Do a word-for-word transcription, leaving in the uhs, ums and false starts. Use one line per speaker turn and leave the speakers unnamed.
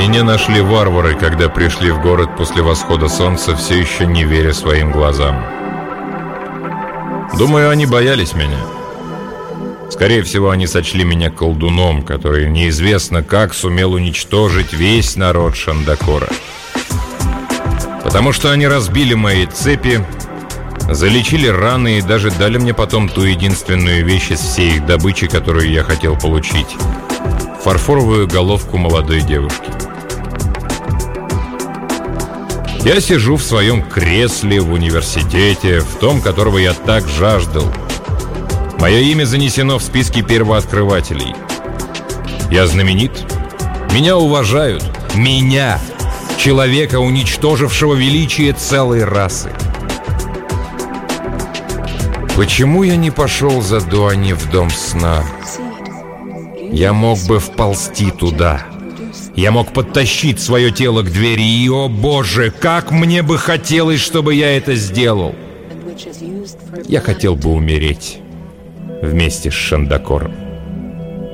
Меня нашли варвары, когда пришли в город после восхода солнца, все еще не веря своим глазам. Думаю, они боялись меня. Скорее всего, они сочли меня колдуном, который неизвестно как сумел уничтожить весь народ Шандакора. Потому что они разбили мои цепи, залечили раны и даже дали мне потом ту единственную вещь из всей их добычи, которую я хотел получить — фарфоровую головку молодой девушки. Я сижу в своем кресле в университете, в том, которого я так жаждал. Мое имя занесено в списки первооткрывателей. Я знаменит. Меня уважают. Меня, человека, уничтожившего величие целой расы. Почему я не пошел за Дуани в дом сна? Я мог бы вползти туда. Я мог подтащить свое тело к двери, и, о боже, как мне бы хотелось, чтобы я это сделал. Я хотел бы умереть вместе с Шандакором.